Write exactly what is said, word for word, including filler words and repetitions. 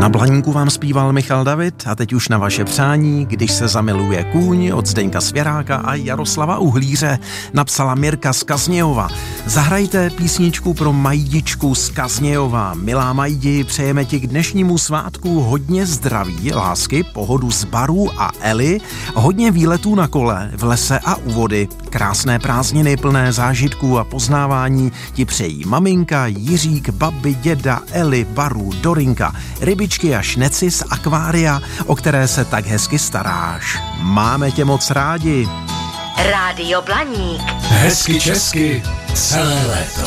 Na Blaníku vám zpíval Michal David a teď už na vaše přání, Když se zamiluje kůň od Zdeňka Svěráka a Jaroslava Uhlíře, napsala Mirka z Kaznějova. Zahrajte písničku pro Majdičku z Kaznějova. Milá Majdi, přejeme ti k dnešnímu svátku hodně zdraví, lásky, pohodu z Baru a Eli, hodně výletů na kole, v lese a u vody. Krásné prázdniny plné zážitků a poznávání ti přejí maminka, Jiřík, babi, děda, Eli, Baru, Dorinka, rybičky a šneci z akvária, o které se tak hezky staráš. Máme tě moc rádi. Rádio Blaník. Hezky česky celé léto.